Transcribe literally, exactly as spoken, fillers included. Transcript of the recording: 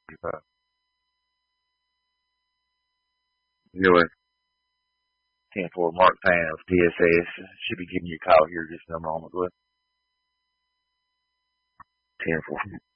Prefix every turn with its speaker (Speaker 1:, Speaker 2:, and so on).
Speaker 1: Uh, anyway, ten four Mark Payne of T S A should be giving you a call here just in a moment. With ten four.